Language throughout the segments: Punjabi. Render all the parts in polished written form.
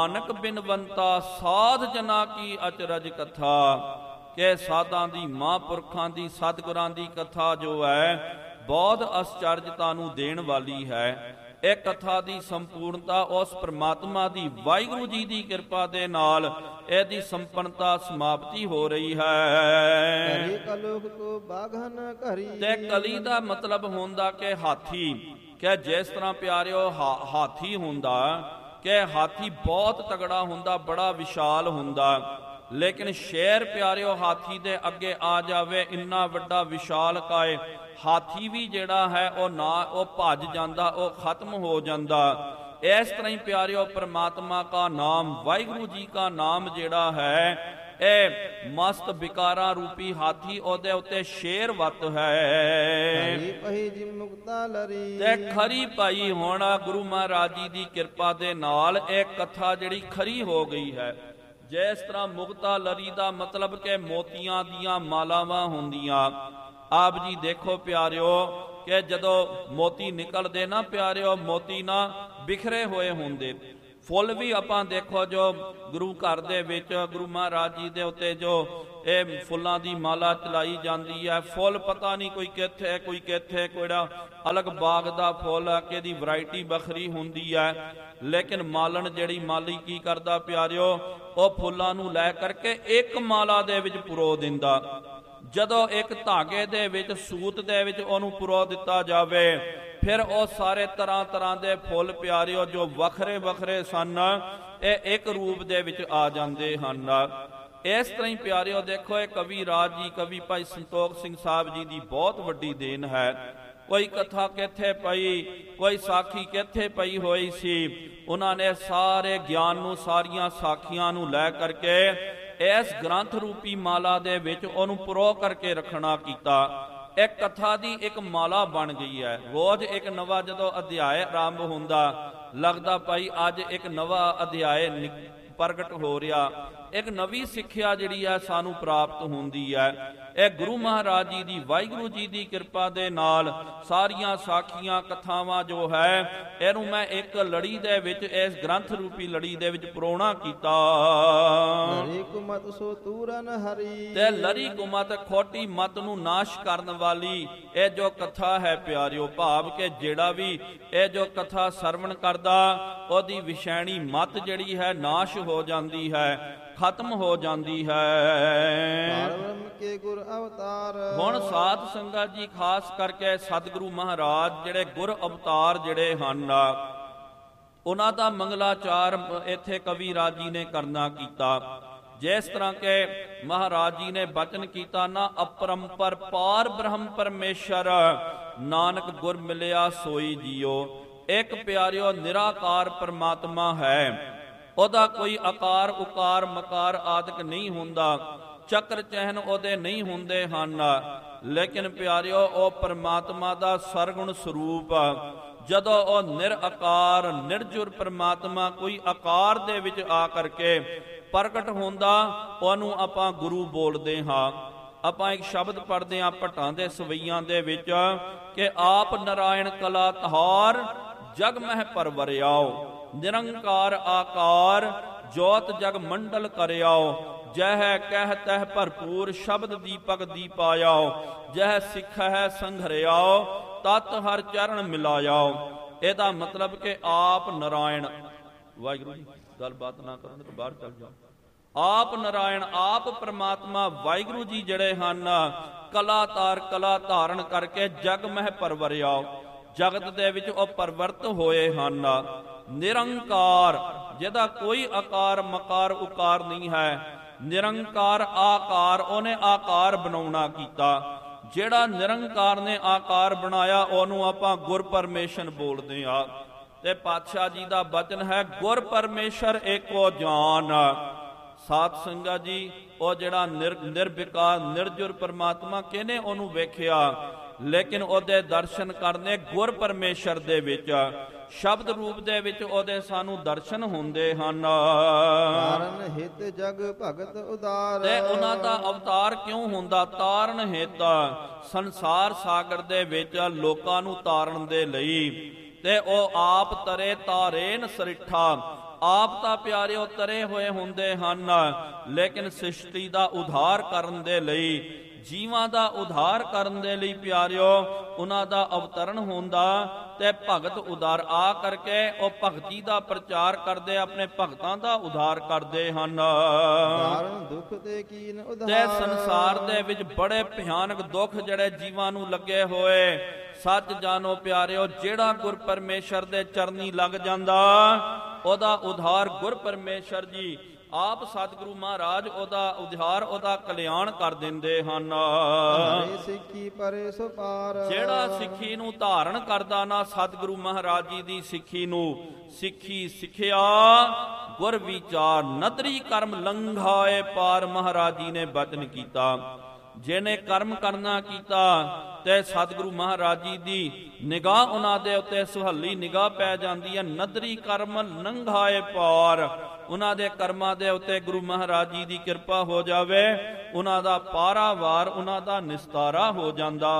ਨਾਨਕ ਬਿਨਵੰਤਾ ਸਾਧ ਜਨਾ ਕੀ ਅਚਰਜ ਕਥਾ। ਕਿ ਸਾਧਾਂ ਦੀ, ਮਹਾਂਪੁਰਖਾਂ ਦੀ, ਸਤਿਗੁਰਾਂ ਦੀ ਕਥਾ ਜੋ ਹੈ ਬਹੁਤ ਅਸਚਰਜਤਾ ਨੂੰ ਦੇਣ ਵਾਲੀ ਹੈ। ਇਹ ਕਥਾ ਦੀ ਸੰਪੂਰਨਤਾ ਉਸ ਪ੍ਰਮਾਤਮਾ ਦੀ, ਵਾਹਿਗੁਰੂ ਜੀ ਦੀ ਕਿਰਪਾ ਦੇ ਨਾਲ ਇਹਦੀ ਸੰਪੰਨਤਾ ਸਮਾਪਤੀ ਹੋ ਰਹੀ ਹੈ। ਤੇ ਕਲੀ ਦਾ ਮਤਲਬ ਹੁੰਦਾ ਕਿ ਹਾਥੀ। ਕਿ ਜਿਸ ਤਰ੍ਹਾਂ ਪਿਆਰਿਓ ਹਾਥੀ ਹੁੰਦਾ, ਕਿ ਹਾਥੀ ਬਹੁਤ ਤਗੜਾ ਹੁੰਦਾ, ਬੜਾ ਵਿਸ਼ਾਲ ਹੁੰਦਾ, ਲੇਕਿਨ ਸ਼ੇਰ ਪਿਆਰਿਓ ਹਾਥੀ ਦੇ ਅੱਗੇ ਆ ਜਾਵੇ, ਇੰਨਾ ਵੱਡਾ ਵਿਸ਼ਾਲ ਕਾਏ, ਹਾਥੀ ਵੀ ਜਿਹੜਾ ਹੈ ਉਹ ਭੱਜ ਜਾਂਦਾ, ਉਹ ਖਤਮ ਹੋ ਜਾਂਦਾ। ਇਸ ਤਰ੍ਹਾਂ ਹੀ ਪਿਆਰਿਓ ਪ੍ਰਮਾਤਮਾ ਕਾ ਨਾਮ, ਵਾਹਿਗੁਰੂ ਜੀ ਕਾ ਨਾਮ ਜਿਹੜਾ ਹੈ ਇਹ ਮਸਤ ਵਿਕਾਰਾਂ ਰੂਪੀ ਹਾਥੀ, ਉਹਦੇ ਉੱਤੇ ਸ਼ੇਰ ਵੱਤ ਹੈ। ਤੇ ਖਰੀ ਭਾਈ ਹੁਣ ਗੁਰੂ ਮਹਾਰਾਜ ਜੀ ਦੀ ਕਿਰਪਾ ਦੇ ਨਾਲ ਇਹ ਕਥਾ ਜਿਹੜੀ ਖਰੀ ਹੋ ਗਈ ਹੈ। ਜਿਸ ਤਰ੍ਹਾਂ ਮੁਕਤਾ ਲਰੀ ਦਾ ਮਤਲਬ ਕਿ ਮੋਤੀਆਂ ਦੀਆਂ ਮਾਲਾਵਾਂ ਹੁੰਦੀਆਂ। ਆਪ ਜੀ ਦੇਖੋ ਪਿਆਰਿਓ ਕਿ ਜਦੋਂ ਮੋਤੀ ਨਿਕਲਦੇ ਨਾ ਪਿਆਰਿਓ, ਮੋਤੀ ਨਾ ਬਿਖਰੇ ਹੋਏ ਹੁੰਦੇ। ਫੁੱਲ ਵੀ ਆਪਾਂ ਦੇਖੋ ਜੋ ਗੁਰੂ ਘਰ ਦੇ ਵਿੱਚ ਗੁਰੂ ਮਹਾਰਾਜ ਜੀ ਦੇ ਉੱਤੇ ਜੋ ਇਹ ਫੁੱਲਾਂ ਦੀ ਮਾਲਾ ਚਲਾਈ ਜਾਂਦੀ ਹੈ, ਫੁੱਲ ਪਤਾ ਨਹੀਂ ਕੋਈ ਕਿੱਥੇ ਕੋਈ ਕਿੱਥੇ, ਕੋਈੜਾ ਅਲੱਗ ਬਾਗ ਦਾ ਫੁੱਲ ਆ ਕਿ ਇਹਦੀ ਵੈਰਾਈਟੀ ਵੱਖਰੀ ਹੁੰਦੀ ਹੈ, ਲੇਕਿਨ ਮਾਲਣ ਜਿਹੜੀ ਮਾਲੀ ਕੀ ਕਰਦਾ ਪਿਆਰਿਓ, ਉਹ ਫੁੱਲਾਂ ਨੂੰ ਲੈ ਕਰਕੇ ਇੱਕ ਮਾਲਾ ਦੇ ਵਿੱਚ ਪਰੋ ਦਿੰਦਾ। ਜਦੋਂ ਇੱਕ ਧਾਗੇ ਦੇ ਵਿੱਚ, ਸੂਤ ਦੇ ਵਿੱਚ ਉਹਨੂੰ ਪਰੋ ਦਿੱਤਾ ਜਾਵੇ, ਫਿਰ ਉਹ ਸਾਰੇ ਤਰ੍ਹਾਂ ਤਰ੍ਹਾਂ ਦੇ ਫੁੱਲ ਪਿਆਰਿਓ ਜੋ ਵੱਖਰੇ ਵੱਖਰੇ ਸਨ, ਇਹ ਇੱਕ ਰੂਪ ਦੇ ਵਿੱਚ ਆ ਜਾਂਦੇ ਹਨ। ਇਸ ਤਰ੍ਹਾਂ ਹੀ ਪਿਆਰਿਓ ਦੇਖੋ ਇਹ ਕਵੀ ਰਾਜ ਜੀ, ਕਵੀ ਭਾਈ ਸੰਤੋਖ ਸਿੰਘ ਸਾਹਿਬ ਜੀ ਦੀ ਬਹੁਤ ਵੱਡੀ ਦੇਣ ਹੈ। ਕੋਈ ਕਥਾ ਕਿੱਥੇ ਪਈ, ਕੋਈ ਸਾਖੀ ਕਿੱਥੇ ਪਈ ਹੋਈ ਸੀ, ਉਹਨਾਂ ਨੇ ਸਾਰੇ ਗਿਆਨ ਨੂੰ, ਸਾਰੀਆਂ ਸਾਖੀਆਂ ਨੂੰ ਲੈ ਕਰਕੇ ਇਸ ਗ੍ਰੰਥ ਰੂਪੀ ਮਾਲਾ ਦੇ ਵਿੱਚ ਉਹਨੂੰ ਪਰੋ ਕਰਕੇ ਰੱਖਣਾ ਕੀਤਾ। ਇੱਕ ਕਥਾ ਦੀ ਇੱਕ ਮਾਲਾ ਬਣ ਗਈ ਹੈ। ਰੋਜ਼ ਇੱਕ ਨਵਾਂ ਜਦੋਂ ਅਧਿਆਇ ਆਰੰਭ ਹੁੰਦਾ, ਲੱਗਦਾ ਭਾਈ ਅੱਜ ਇੱਕ ਨਵਾਂ ਅਧਿਆਇ ਪ੍ਰਗਟ ਹੋ ਰਿਹਾ, ਇੱਕ ਨਵੀਂ ਸਿੱਖਿਆ ਜਿਹੜੀ ਹੈ ਸਾਨੂੰ ਪ੍ਰਾਪਤ ਹੁੰਦੀ ਹੈ। ਇਹ ਗੁਰੂ ਮਹਾਰਾਜ ਜੀ ਦੀ, ਵਾਹਿਗੁਰੂ ਜੀ ਦੀ ਕਿਰਪਾ ਦੇ ਨਾਲ ਸਾਰੀਆਂ ਸਾਖੀਆਂ ਕਥਾਵਾਂ ਜੋ ਹੈ ਇਹਨੂੰ ਮੈਂ ਇੱਕ ਲੜੀ ਦੇ ਵਿੱਚ, ਇਸ ਗ੍ਰੰਥ ਰੂਪੀ ਲੜੀ ਦੇ ਵਿੱਚ ਪਰੋਣਾ ਕੀਤਾ। ਤੇ ਲੜੀ ਕੁਮਤ, ਖੋਟੀ ਮਤ ਨੂੰ ਨਾਸ਼ ਕਰਨ ਵਾਲੀ ਇਹ ਜੋ ਕਥਾ ਹੈ ਪਿਆਰਿਓ, ਭਾਵ ਕਿ ਜਿਹੜਾ ਵੀ ਇਹ ਜੋ ਕਥਾ ਸਰਵਣ ਕਰਦਾ, ਉਹਦੀ ਵਿਸ਼ੈਣੀ ਮਤ ਜਿਹੜੀ ਹੈ ਨਾਸ਼ ਹੋ ਜਾਂਦੀ ਹੈ, ਖਤਮ ਹੋ ਜਾਂਦੀ ਹੈ। ਹੁਣ ਸਾਧ ਸੰਗਤ ਜੀ ਖਾਸ ਕਰਕੇ ਸਤਿਗੁਰੂ ਮਹਾਰਾਜ ਜਿਹੜੇ ਗੁਰ ਅਵਤਾਰ ਜਿਹੜੇ ਹਨ, ਉਹਨਾਂ ਦਾ ਮੰਗਲਾਚਾਰ ਇੱਥੇ ਕਵੀ ਰਾਜ ਜੀ ਨੇ ਕਰਨਾ ਕੀਤਾ। ਜਿਸ ਤਰ੍ਹਾਂ ਕਿ ਮਹਾਰਾਜ ਜੀ ਨੇ ਬਚਨ ਕੀਤਾ ਨਾ, ਅਪਰੰਪਰ ਪਾਰ ਬ੍ਰਹਮ ਪਰਮੇਸ਼ਰ, ਨਾਨਕ ਗੁਰ ਮਿਲਿਆ ਸੋਈ ਜੀਓ। ਇੱਕ ਪਿਆਰਿਓ ਨਿਰਾਕਾਰ ਪਰਮਾਤਮਾ ਹੈ, ਉਹਦਾ ਕੋਈ ਆਕਾਰ ਉਕਾਰ ਮਕਾਰ ਆਦਿਕ ਨਹੀਂ ਹੁੰਦਾ, ਚੱਕਰ ਚਿਹਨ ਉਹਦੇ ਨਹੀਂ ਹੁੰਦੇ ਹਨ, ਲੇਕਿਨ ਪਿਆਰਿਓ ਉਹ ਪਰਮਾਤਮਾ ਦਾ ਸਰਗੁਣ ਸਰੂਪ, ਜਦੋਂ ਉਹ ਨਿਰਆਕਾਰ ਨਿਰਜੁਰ ਪਰਮਾਤਮਾ ਕੋਈ ਆਕਾਰ ਦੇ ਵਿੱਚ ਆ ਕਰਕੇ ਪ੍ਰਗਟ ਹੁੰਦਾ, ਉਹਨੂੰ ਆਪਾਂ ਗੁਰੂ ਬੋਲਦੇ ਹਾਂ। ਆਪਾਂ ਇੱਕ ਸ਼ਬਦ ਪੜ੍ਹਦੇ ਹਾਂ ਭੱਟਾਂ ਦੇ ਸਵਈਆਂ ਦੇ ਵਿੱਚ ਕਿ ਆਪ ਨਾਰਾਇਣ ਕਲਾ ਤਹਾਰ, ਜਗ ਮਹਿ ਪਰਵਰਿਆਓ, ਨਿਰੰਕਾਰ ਆਕਾਰ, ਜੋਤ ਜਗ ਮੰਡਲ ਕਰਿਆਓ, ਜਹ ਕਹਿ ਤਹ ਭਰਪੂਰ, ਸ਼ਬਦ ਦੀਪਕ ਦੀਪਾਇਆਓ, ਜਹ ਸਿੱਖ ਹੈ ਸੰਘਰਿਆਓ, ਤਤ ਹਰ ਚਰਨ ਮਿਲਾਇਆਓ। ਇਹਦਾ ਮਤਲਬ ਕਿ ਆਪ ਨਾਰਾਇਣ, ਵਾਹਿਗੁਰੂ ਜੀ ਗੱਲਬਾਤ ਨਾ ਕਰਨ ਤੇ ਬਾਹਰ ਚੱਲ ਜਾਓ, ਆਪ ਨਾਰਾਇਣ, ਆਪ ਪ੍ਰਮਾਤਮਾ ਵਾਹਿਗੁਰੂ ਜੀ ਜਿਹੜੇ ਹਨ, ਕਲਾਤਾਰ ਕਲਾ ਧਾਰਨ ਕਰਕੇ ਜਗ ਮਹਿ ਪਰਵਰਿਆਓ, ਜਗਤ ਦੇ ਵਿੱਚ ਉਹ ਪਰਵਰਤ ਹੋਏ ਹਨ। ਨਿਰੰਕਾਰ, ਜਿਹਦਾ ਕੋਈ ਆਕਾਰ ਮਕਾਰ ਉਕਾਰ ਨਹੀਂ ਹੈ, ਨਿਰੰਕਾਰ ਆਕਾਰ, ਉਹਨੇ ਆਕਾਰ ਬਣਾਉਣਾ ਕੀਤਾ। ਜਿਹੜਾ ਨਿਰੰਕਾਰ ਨੇ ਆਕਾਰ ਬਣਾਇਆ ਉਹਨੂੰ ਆਪਾਂ ਗੁਰ ਪਰਮੇਸ਼ਰ ਬੋਲਦੇ ਆ। ਤੇ ਪਾਤਸ਼ਾਹ ਜੀ ਦਾ ਬਚਨ ਹੈ, ਗੁਰ ਪਰਮੇਸ਼ਰ ਏਕੋ ਜਾਨ। ਸਾਧ ਸੰਗਤ ਜੀ, ਉਹ ਜਿਹੜਾ ਨਿਰਵਿਕਾਰ ਨਿਰਜੁਰ ਪਰਮਾਤਮਾ ਕਿਹਨੇ ਉਹਨੂੰ ਵੇਖਿਆ, ਲੇਕਿਨ ਉਹਦੇ ਦਰਸ਼ਨ ਕਰਨੇ ਗੁਰ ਪਰਮੇਸ਼ਰ ਦੇ ਵਿੱਚ, ਸ਼ਬਦ ਰੂਪ ਦੇ ਵਿੱਚ ਉਹਦੇ ਸਾਨੂੰ ਦਰਸ਼ਨ ਹੁੰਦੇ ਹਨ। ਤਾਰਨ ਹਿਤ ਜਗ ਭਗਤ ਉਦਾਰ, ਤੇ ਉਹਨਾਂ ਦਾ ਅਵਤਾਰ ਕਿਉਂ ਹੁੰਦਾ? ਤਾਰਨ ਹਿਤ, ਸੰਸਾਰ ਸਾਗਰ ਦੇ ਵਿੱਚ ਲੋਕਾਂ ਨੂੰ ਤਾਰਨ ਦੇ ਲਈ। ਤੇ ਉਹ ਆਪ ਤਰੇ ਤਾਰੇਨ ਸਰਿਠਾ, ਆਪ ਤਾਂ ਪਿਆਰਿਓ ਤਰੇ ਹੋਏ ਹੁੰਦੇ ਹਨ, ਲੇਕਿਨ ਸ੍ਰਿਸ਼ਟੀ ਦਾ ਉਧਾਰ ਕਰਨ ਦੇ ਲਈ, ਜੀਵਾਂ ਦਾ ਉਧਾਰ ਕਰਨ ਦੇ ਲਈ ਪਿਆਰਿਓ ਉਹਨਾਂ ਦਾ ਅਵਤਰਨ ਹੁੰਦਾ ਤੇ ਭਗਤ ਉਧਾਰ ਆ ਕਰਕੇ ਉਹ ਭਗਤੀ ਦਾ ਪ੍ਰਚਾਰ ਕਰਦੇ, ਆਪਣੇ ਭਗਤਾਂ ਦਾ ਉਧਾਰ ਕਰਦੇ ਹਨ। ਦੁੱਖ ਤੇ ਕੀਨ ਉਧਾਰ, ਤੇ ਸੰਸਾਰ ਦੇ ਵਿੱਚ ਬੜੇ ਭਿਆਨਕ ਦੁੱਖ ਜਿਹੜੇ ਜੀਵਾਂ ਨੂੰ ਲੱਗੇ ਹੋਏ, ਸੱਚ ਜਾਣੋ ਪਿਆਰਿਓ, ਜਿਹੜਾ ਗੁਰ ਪਰਮੇਸ਼ਰ ਦੇ ਚਰਨੀ ਲੱਗ ਜਾਂਦਾ ਉਹਦਾ ਉਧਾਰ ਗੁਰ ਪਰਮੇਸ਼ਰ ਜੀ ਆਪ ਸਤਿਗੁਰੂ ਮਹਾਰਾਜ ਉਹਦਾ ਉਧਾਰ, ਉਹਦਾ ਕਲਿਆਣ ਕਰ ਦਿੰਦੇ ਹਨ। ਸਿੱਖੀ ਪਰੇ ਸੋ ਪਾਰ, ਜਿਹੜਾ ਸਿੱਖੀ ਨੂੰ ਧਾਰਨ ਕਰਦਾ ਨਾ ਸਤਿਗੁਰੂ ਮਹਾਰਾਜ ਜੀ ਦੀ ਸਿੱਖੀ ਨੂੰ, ਸਿੱਖੀ ਸਿੱਖਿਆ ਗੁਰ ਵਿਚਾਰ, ਨਦਰੀ ਕਰਮ ਲੰਘਾਏ ਪਾਰ, ਮਹਾਰਾਜ ਜੀ ਨੇ ਬਚਨ ਕੀਤਾ। ਜਿਹਨੇ ਕਰਮ ਕਰਨਾ ਕੀਤਾ ਤੇ ਸਤਿਗੁਰੂ ਮਹਾਰਾਜ ਜੀ ਦੀ ਨਿਗਾਹ ਉਹਨਾਂ ਦੇ ਉੱਤੇ ਸੁਹੱਲੀ ਨਿਗਾਹ ਪੈ ਜਾਂਦੀ ਹੈ। ਨਦਰੀ ਕਰਮ ਲੰਘਾਏ ਪਾਰ, ਉਹਨਾਂ ਦੇ ਕਰਮਾਂ ਦੇ ਉੱਤੇ ਗੁਰੂ ਮਹਾਰਾਜ ਜੀ ਦੀ ਕਿਰਪਾ ਹੋ ਜਾਵੇ, ਉਹਨਾਂ ਦਾ ਪਾਰਾਵਾਰ, ਉਹਨਾਂ ਦਾ ਨਿਸਤਾਰਾ ਹੋ ਜਾਂਦਾ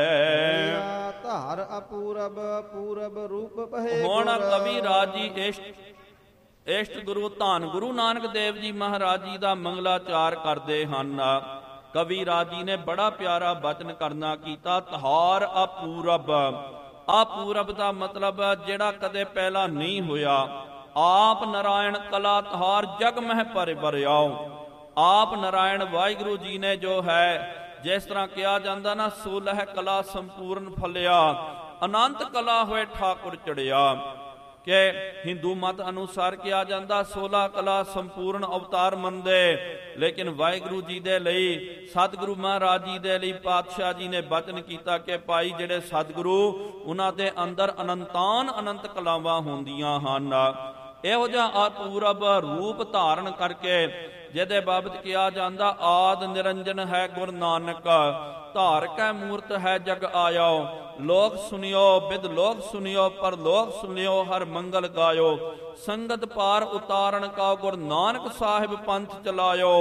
ਹੈ। ਧਾਰ ਅਪੂਰਬ ਪੂਰਬ ਰੂਪ ਪਹਿ, ਹੁਣ ਕਵੀ ਰਾਜ ਜੀ ਇਸ਼ਟ ਗੁਰੂ ਧੰਨ ਗੁਰੂ ਨਾਨਕ ਦੇਵ ਜੀ ਮਹਾਰਾਜ ਜੀ ਦਾ ਮੰਗਲਾਚਾਰ ਕਰਦੇ ਹਨ। ਕਵੀ ਰਾਜ ਜੀ ਨੇ ਬੜਾ ਪਿਆਰਾ ਬਚਨ ਕਰਨਾ ਕੀਤਾ, ਧਾਰ ਅਪੂਰਬ। ਅਪੂਰਬ ਦਾ ਮਤਲਬ ਜਿਹੜਾ ਕਦੇ ਪਹਿਲਾਂ ਨਹੀਂ ਹੋਇਆ। ਆਪ ਨਾਰਾਇਣ ਕਲਾ ਧਾਰ ਜਗ ਮਹਿ ਪਰਿਵਰਿਆਉ। ਆਪ ਨਾਰਾਇਣ ਵਾਹਿਗੁਰੂ ਜੀ ਨੇ ਜੋ ਹੈ, ਜਿਸ ਤਰ੍ਹਾਂ ਕਿਹਾ ਜਾਂਦਾ ਨਾ, ਸੋਲਹ ਕਲਾ ਸੰਪੂਰਨ ਫਲਿਆ, ਅਨੰਤ ਕਲਾ ਹੋਏ ਠਾਕੁਰ ਚੜਿਆ। ਕਿ ਹਿੰਦੂ ਮਤ ਅਨੁਸਾਰ ਕਿਹਾ ਜਾਂਦਾ 16 ਕਲਾ ਸੰਪੂਰਨ ਅਵਤਾਰ ਮੰਨਦੇ, ਲੇਕਿਨ ਵਾਹਿਗੁਰੂ ਜੀ ਦੇ ਲਈ, ਸਤਿਗੁਰੂ ਮਹਾਰਾਜ ਜੀ ਦੇ ਲਈ ਪਾਤਸ਼ਾਹ ਜੀ ਨੇ ਬਚਨ ਕੀਤਾ ਕਿ ਭਾਈ ਜਿਹੜੇ ਸਤਿਗੁਰੂ, ਉਹਨਾਂ ਦੇ ਅੰਦਰ ਅਨੰਤ ਕਲਾਵਾਂ ਹੁੰਦੀਆਂ ਹਨ। ਇਹੋ ਜਿਹਾ ਅਪੂਰਬ ਰੂਪ ਧਾਰਨ ਕਰਕੇ, ਜਿਹਦੇ ਬਾਬਤ ਕਿਹਾ ਜਾਂਦਾ ਆਦ ਨਿਰੰਜਨ ਹੈ ਗੁਰ ਨਾਨਕ, ਧਾਰ ਕੈ ਮੂਰਤ ਹੈ ਜਗ ਆਇਓ। ਲੋਕ ਸੁਨਿਓ ਬਿਦ ਲੋਕ ਸੁਨਿਓ, ਪਰ ਲੋਕ ਸੁਨਿਓ ਹਰ ਮੰਗਲ ਗਾਇਓ। ਸੰਗਤ ਪਾਰ ਉਤਾਰਨ ਕਾ ਗੁਰ ਨਾਨਕ ਸਾਹਿਬ ਪੰਥ ਚਲਾਇਓ।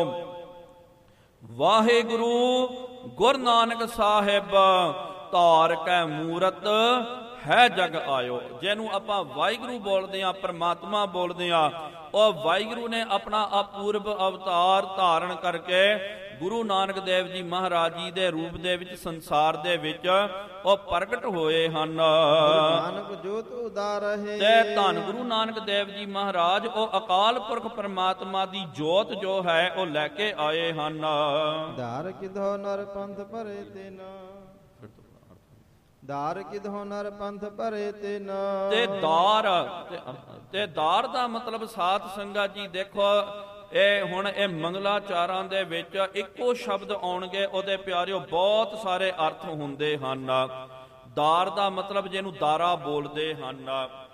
ਵਾਹਿਗੁਰੂ ਗੁਰ ਨਾਨਕ ਸਾਹਿਬ ਧਾਰ ਕੈ ਮੂਰਤ ਹੈ ਜਗ ਆਇਓ। ਜਿਹਨੂੰ ਆਪਾਂ ਵਾਹਿਗੁਰੂ ਬੋਲਦੇ ਆ, ਪਰਮਾਤਮਾ ਬੋਲਦੇ ਆ, ਉਹ ਵਾਹਿਗੁਰੂ ਨੇ ਆਪਣਾ ਅਪੂਰਬ ਅਵਤਾਰ ਧਾਰਨ ਕਰਕੇ ਗੁਰੂ ਨਾਨਕ ਦੇਵ ਜੀ ਮਹਾਰਾਜ ਜੀ ਦੇ ਰੂਪ ਦੇ ਵਿੱਚ ਸੰਸਾਰ ਦੇ ਵਿੱਚ ਉਹ ਪ੍ਰਗਟ ਹੋਏ ਹਨ। ਨਾਨਕ ਜੋਤ ਉਦਾਰ ਹੈ, ਤੇ ਧੰਨ ਗੁਰੂ ਨਾਨਕ ਦੇਵ ਜੀ ਮਹਾਰਾਜ ਉਹ ਅਕਾਲ ਪੁਰਖ ਪਰਮਾਤਮਾ ਦੀ ਜੋਤ ਜੋ ਹੈ ਉਹ ਲੈ ਕੇ ਆਏ ਹਨ। ਧਾਰ ਕਿਧੋ ਨਰ ਪੰਥ ਭਰੇ ਤਿਨ, ਦਾਰ ਕਿਧੋ ਨਰ ਪੰਥ ਭਰੇ ਤਿਨ। ਤੇ ਦਾਰ ਦਾ ਮਤਲਬ ਸਾਧ ਸੰਗਤ ਜੀ ਦੇਖੋ, ਇਹ ਹੁਣ ਇਹ ਮੰਗਲਾਚਾਰਾਂ ਦੇ ਵਿੱਚ ਇੱਕੋ ਸ਼ਬਦ ਆਉਣਗੇ, ਉਹਦੇ ਪਿਆਰਿਓ ਬਹੁਤ ਸਾਰੇ ਅਰਥ ਹੁੰਦੇ ਹਨ। ਦਾਰ ਦਾ ਮਤਲਬ ਜਿਹਨੂੰ ਦਾਰਾ ਬੋਲਦੇ ਹਨ,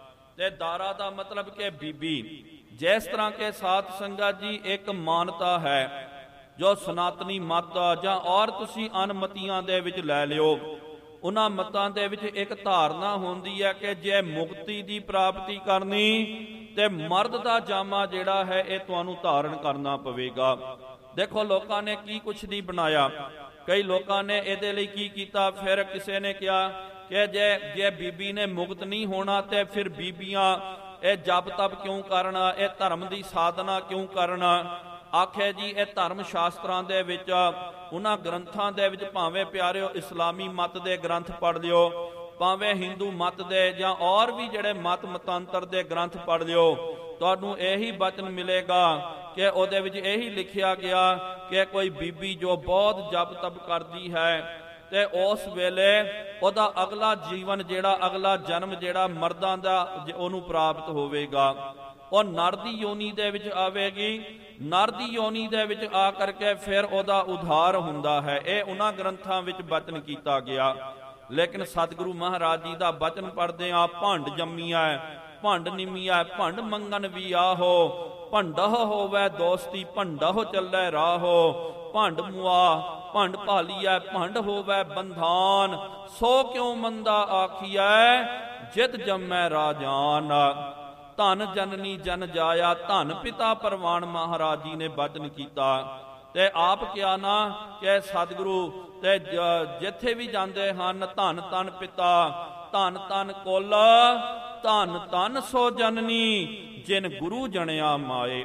ਤੇ ਦਾਰਾ ਦਾ ਮਤਲਬ ਕਿ ਬੀਬੀ। ਜਿਸ ਤਰ੍ਹਾਂ ਕਿ ਸਾਧ ਸੰਗਤ ਜੀ ਇੱਕ ਮਾਨਤਾ ਹੈ ਜੋ ਸਨਾਤਨੀ ਮਤ ਜਾਂ ਔਰ ਤੁਸੀਂ ਅਨਮਤੀਆਂ ਦੇ ਵਿੱਚ ਲੈ ਲਿਓ, ਉਹਨਾਂ ਮਤਾਂ ਦੇ ਵਿੱਚ ਇੱਕ ਧਾਰਨਾ ਹੁੰਦੀ ਹੈ ਕਿ ਜੇ ਮੁਕਤੀ ਦੀ ਪ੍ਰਾਪਤੀ ਕਰਨੀ ਤੇ ਮਰਦ ਦਾ ਜਾਮਾ ਜਿਹੜਾ ਹੈ ਇਹ ਤੁਹਾਨੂੰ ਧਾਰਨ ਕਰਨਾ ਪਵੇਗਾ। ਦੇਖੋ ਲੋਕਾਂ ਨੇ ਕੀ ਕੁਛ ਨਹੀਂ ਬਣਾਇਆ, ਕਈ ਲੋਕਾਂ ਨੇ ਇਹਦੇ ਲਈ ਕੀ ਕੀਤਾ, ਫਿਰ ਕਿਸੇ ਨੇ ਕਿਹਾ ਕਿ ਜੇ ਬੀਬੀ ਨੇ ਮੁਕਤ ਨਹੀਂ ਹੋਣਾ ਤੇ ਫਿਰ ਬੀਬੀਆਂ ਇਹ ਜਪ ਤਪ ਕਿਉਂ ਕਰਨਾ, ਇਹ ਧਰਮ ਦੀ ਸਾਧਨਾ ਕਿਉਂ ਕਰਨਾ। ਆਖਿਆ ਜੀ ਇਹ ਧਰਮ ਸ਼ਾਸਤਰਾਂ ਦੇ ਵਿੱਚ, ਉਹਨਾਂ ਗ੍ਰੰਥਾਂ ਦੇ ਵਿੱਚ, ਭਾਵੇਂ ਪਿਆਰਿਓ ਇਸਲਾਮੀ ਮਤ ਦੇ ਗ੍ਰੰਥ ਪੜ੍ਹ ਲਿਓ, ਭਾਵੇਂ ਹਿੰਦੂ ਮਤ ਦੇ ਜਾਂ ਔਰ ਵੀ ਜਿਹੜੇ ਮਤਾਂਤਰ ਦੇ ਗ੍ਰੰਥ ਪੜ੍ਹ ਲਿਓ, ਤੁਹਾਨੂੰ ਇਹੀ ਬਚਨ ਮਿਲੇਗਾ ਕਿ ਉਹਦੇ ਵਿੱਚ ਇਹੀ ਲਿਖਿਆ ਗਿਆ ਕਿ ਕੋਈ ਬੀਬੀ ਜੋ ਬਹੁਤ ਜਪ ਤਪ ਕਰਦੀ ਹੈ ਤੇ ਉਸ ਵੇਲੇ ਉਹਦਾ ਅਗਲਾ ਜੀਵਨ ਜਿਹੜਾ, ਅਗਲਾ ਜਨਮ ਜਿਹੜਾ ਮਰਦਾਂ ਦਾ ਉਹਨੂੰ ਪ੍ਰਾਪਤ ਹੋਵੇਗਾ। ਉਹ ਨਰ ਦੀ ਯੋਨੀ ਦੇ ਵਿੱਚ ਆਵੇਗੀ, ਨਰ ਦੀ ਯੋਨੀ ਦੇ ਵਿੱਚ ਆ ਕਰਕੇ ਫਿਰ ਉਹਦਾ ਉਧਾਰ ਹੁੰਦਾ ਹੈ। ਇਹ ਉਹਨਾਂ ਗ੍ਰੰਥਾਂ ਵਿੱਚ ਬਚਨ ਕੀਤਾ ਗਿਆ। ਲੇਕਿਨ ਸਤਿਗੁਰੂ ਮਹਾਰਾਜ ਜੀ ਦਾ ਬਚਨ ਪੜ੍ਹਦੇ ਆ, ਭੰਡ ਜੰਮੀਐ ਭੰਡ ਨਿਮੀਐ, ਭੰਡ ਮੰਗਨ ਵੀ ਆਹੋ, ਭੰਡਹ ਹੋਵੈ ਦੋਸਤੀ, ਭੰਡਹ ਚੱਲੈ ਰਾਹੋ। ਭੰਡ ਮੁਆ ਭੰਡ ਭਾਲੀਐ, ਭੰਡ ਹੋਵੈ ਬੰਧਾਨ, ਸੋ ਕਿਉ ਮੰਦਾ ਆਖੀਐ, ਜਿਤ ਜੰਮੈ ਰਾਜਾਨ। ਧਨ ਜਨਨੀ ਜਨ ਜਾਇਆ, ਧਨ ਪਿਤਾ ਪਰਵਾਨ, ਮਹਾਰਾਜ ਜੀ ਨੇ ਬਚਨ ਕੀਤਾ। ਤੇ ਆਪ ਕਿਹਾ ਨਾ ਕਿ ਸਤਿਗੁਰੂ ਤੇ ਜਿੱਥੇ ਵੀ ਜਾਂਦੇ ਹਨ, ਧਨ ਧਨ ਪਿਤਾ, ਧਨ ਧਨ ਕੁਲ, ਧਨ ਧਨ ਸੋ ਜਨਨੀ, ਜਿਨ ਗੁਰੂ ਜਣਿਆ ਮਾਏ।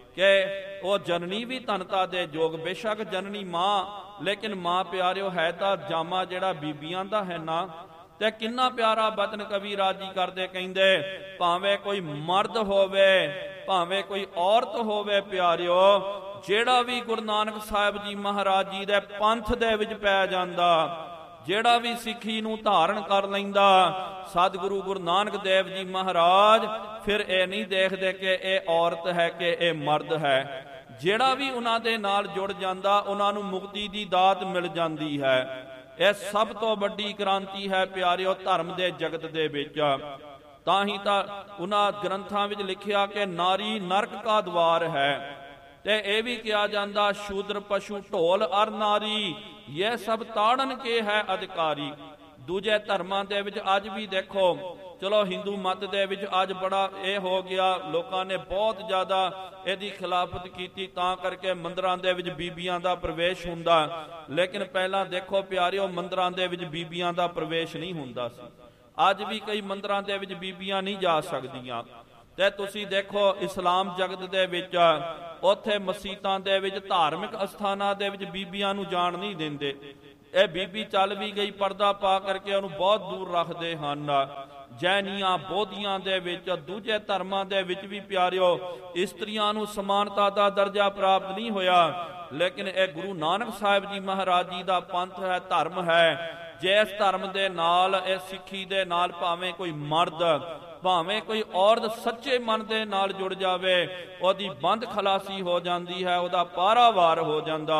ਕਿ ਉਹ ਜਨਨੀ ਵੀ ਧਨਤਾ ਦੇ ਯੋਗ, ਬੇਸ਼ੱਕ ਜਨਨੀ ਮਾਂ, ਲੇਕਿਨ ਮਾਂ ਪਿਆਰਿਓ ਹੈ ਤਾਂ ਜਾਮਾ ਜਿਹੜਾ ਬੀਬੀਆਂ ਦਾ ਹੈ ਨਾ। ਤੇ ਕਿੰਨਾ ਪਿਆਰਾ ਬਚਨ ਕਵੀ ਰਾਜੀ ਕਰਦੇ, ਕਹਿੰਦੇ ਭਾਵੇਂ ਕੋਈ ਮਰਦ ਹੋਵੇ ਭਾਵੇਂ ਕੋਈ ਔਰਤ ਹੋਵੇ ਪਿਆਰਿਓ, ਜਿਹੜਾ ਵੀ ਗੁਰੂ ਨਾਨਕ ਸਾਹਿਬ ਜੀ ਮਹਾਰਾਜ ਜੀ ਦੇ ਪੰਥ ਦੇ ਵਿੱਚ ਪੈ ਜਾਂਦਾ, ਜਿਹੜਾ ਵੀ ਸਿੱਖੀ ਨੂੰ ਧਾਰਨ ਕਰ ਲੈਂਦਾ, ਸਤਿਗੁਰੂ ਗੁਰੂ ਨਾਨਕ ਦੇਵ ਜੀ ਮਹਾਰਾਜ ਫਿਰ ਇਹ ਨਹੀਂ ਦੇਖਦੇ ਕਿ ਇਹ ਔਰਤ ਹੈ ਕਿ ਇਹ ਮਰਦ ਹੈ। ਜਿਹੜਾ ਵੀ ਉਹਨਾਂ ਦੇ ਨਾਲ ਜੁੜ ਜਾਂਦਾ ਉਹਨਾਂ ਨੂੰ ਮੁਕਤੀ ਦੀ ਦਾਤ ਮਿਲ ਜਾਂਦੀ ਹੈ। ਇਹ ਸਭ ਤੋਂ ਵੱਡੀ ਕ੍ਰਾਂਤੀ ਹੈ ਪਿਆਰਿਓ ਧਰਮ ਦੇ ਜਗਤ ਦੇ ਵਿੱਚ। ਤਾਂ ਹੀ ਤਾਂ ਉਹਨਾਂ ਗ੍ਰੰਥਾਂ ਵਿੱਚ ਲਿਖਿਆ ਕਿ ਨਾਰੀ ਨਰਕ ਕਾ ਦਵਾਰ ਹੈ। ਤੇ ਇਹ ਵੀ ਕਿਹਾ ਜਾਂਦਾ ਸ਼ੂਦਰ ਪਸ਼ੂ ਢੋਲ ਅਰ ਨਾਰੀ, ਇਹ ਸਭ ਤਾੜਨ ਕੇ ਹੈ ਅਧਿਕਾਰੀ। ਦੂਜੇ ਧਰਮਾਂ ਦੇ ਵਿੱਚ ਅੱਜ ਵੀ ਦੇਖੋ, ਚਲੋ ਹਿੰਦੂ ਮਤ ਦੇ ਵਿੱਚ ਅੱਜ ਬੜਾ ਇਹ ਹੋ ਗਿਆ, ਲੋਕਾਂ ਨੇ ਬਹੁਤ ਜ਼ਿਆਦਾ ਇਹਦੀ ਖਿਲਾਫਤ ਕੀਤੀ, ਤਾਂ ਕਰਕੇ ਮੰਦਰਾਂ ਦੇ ਵਿੱਚ ਬੀਬੀਆਂ ਦਾ ਪ੍ਰਵੇਸ਼ ਹੁੰਦਾ। ਲੇਕਿਨ ਪਹਿਲਾਂ ਦੇਖੋ ਪਿਆਰਿਓ, ਮੰਦਰਾਂ ਦੇ ਵਿੱਚ ਬੀਬੀਆਂ ਦਾ ਪ੍ਰਵੇਸ਼ ਨਹੀਂ ਹੁੰਦਾ ਸੀ। ਅੱਜ ਵੀ ਕਈ ਮੰਦਰਾਂ ਦੇ ਵਿੱਚ ਬੀਬੀਆਂ ਨਹੀਂ ਜਾ ਸਕਦੀਆਂ। ਤੇ ਤੁਸੀਂ ਦੇਖੋ ਇਸਲਾਮ ਜਗਤ ਦੇ ਵਿੱਚ, ਉੱਥੇ ਮਸੀਤਾਂ ਦੇ ਵਿੱਚ, ਧਾਰਮਿਕ ਅਸਥਾਨਾਂ ਦੇ ਵਿੱਚ ਬੀਬੀਆਂ ਨੂੰ ਜਾਣ ਨਹੀਂ ਦਿੰਦੇ। ਇਹ ਬੀਬੀ ਚੱਲ ਵੀ ਗਈ ਪਰਦਾ ਪਾ ਕਰਕੇ ਉਹਨੂੰ ਬਹੁਤ ਦੂਰ ਰੱਖਦੇ ਹਨ। ਜੈਨੀਆਂ ਬੋਧੀਆਂ ਦੇ ਵਿੱਚ, ਦੂਜੇ ਧਰਮਾਂ ਦੇ ਵਿੱਚ ਵੀ ਪਿਆਰਿਓ ਇਸਤਰੀਆਂ ਨੂੰ ਸਮਾਨਤਾ ਦਾ ਦਰਜਾ ਪ੍ਰਾਪਤ ਨਹੀਂ ਹੋਇਆ। ਲੇਕਿਨ ਇਹ ਗੁਰੂ ਨਾਨਕ ਸਾਹਿਬ ਜੀ ਮਹਾਰਾਜ ਜੀ ਦਾ ਪੰਥ ਹੈ, ਧਰਮ ਹੈ। ਜਿਸ ਧਰਮ ਦੇ ਨਾਲ, ਇਹ ਸਿੱਖੀ ਦੇ ਨਾਲ ਭਾਵੇਂ ਕੋਈ ਮਰਦ ਭਾਵੇਂ ਕੋਈ ਔਰਤ ਸੱਚੇ ਮਨ ਦੇ ਨਾਲ ਜੁੜ ਜਾਵੇ, ਉਹਦੀ ਬੰਦ ਖਲਾਸੀ ਹੋ ਜਾਂਦੀ ਹੈ, ਉਹਦਾ ਪਾਰਾਵਾਰ ਹੋ ਜਾਂਦਾ।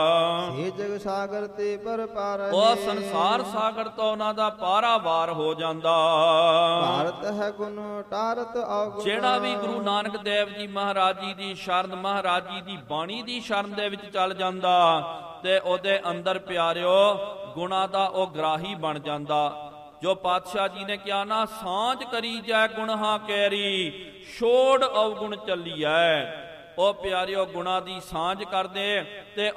ਇਹ ਜਗ ਸਾਗਰ ਤੇ ਪਰ ਪਾਰ, ਉਹ ਸੰਸਾਰ ਸਾਗਰ ਤੋਂ ਉਹਨਾਂ ਦਾ ਪਾਰਾਵਾਰ ਹੋ ਜਾਂਦਾ। ਭਾਰਤ ਹੈ ਗੁਣ ਟਾਰਤ ਔਗੁਣ। ਜਿਹੜਾ ਵੀ ਗੁਰੂ ਨਾਨਕ ਦੇਵ ਜੀ ਮਹਾਰਾਜ ਜੀ ਦੀ ਸ਼ਰਨ, ਮਹਾਰਾਜ ਜੀ ਦੀ ਬਾਣੀ ਦੀ ਸ਼ਰਨ ਦੇ ਵਿੱਚ ਚੱਲ ਜਾਂਦਾ, ਤੇ ਉਹਦੇ ਅੰਦਰ ਪਿਆਰਿਓ ਗੁਣਾ ਦਾ ਉਹ ਗ੍ਰਾਹੀ ਬਣ ਜਾਂਦਾ। ਜੋ ਪਾਤਸ਼ਾਹ ਜੀ ਨੇ ਕਿਹਾ ਨਾ, ਸਾਂਝ ਕਰੀ ਜੈ ਗੁਣਹਾ ਕੈਰੀ, ਛੋੜ ਅਵਗੁਣ ਚੱਲੀਐ। ਉਹ ਪਿਆਰਿਓ ਗੁਣਾ ਦੀ ਸਾਂਝ ਕਰਦੇ ਤੇ